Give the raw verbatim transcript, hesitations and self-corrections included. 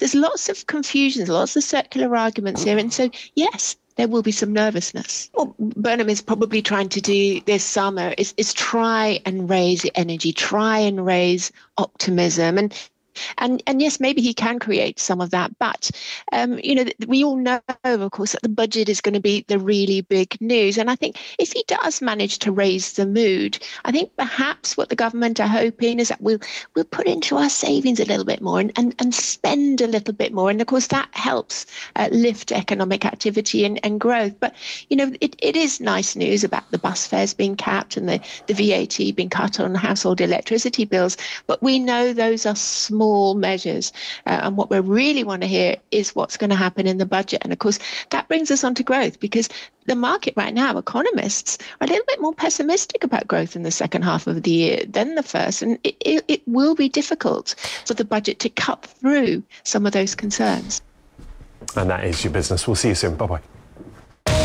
there's lots of confusions, lots of circular arguments here. And so, yes, there will be some nervousness. What Burnham is probably trying to do this summer is, is try and raise energy, try and raise optimism. And And and yes, maybe he can create some of that. But, um, you know, we all know, of course, that the budget is going to be the really big news. And I think if he does manage to raise the mood, I think perhaps what the government are hoping is that we'll, we'll put into our savings a little bit more and, and, and spend a little bit more. And of course, that helps uh, lift economic activity and, and growth. But, you know, it, it is nice news about the bus fares being capped and the, the V A T being cut on household electricity bills. But we know those are small small measures. Uh, and what we really want to hear is what's going to happen in the budget. And of course, that brings us on to growth, because the market right now, economists are a little bit more pessimistic about growth in the second half of the year than the first. And it, it, it will be difficult for the budget to cut through some of those concerns. And that is your business. We'll see you soon. Bye-bye.